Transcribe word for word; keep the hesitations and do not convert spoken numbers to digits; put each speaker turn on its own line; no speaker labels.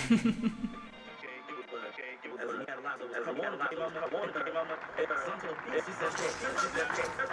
As we had a lot of, as I wanted to give up, I wanted to give up, some to the beat, she said,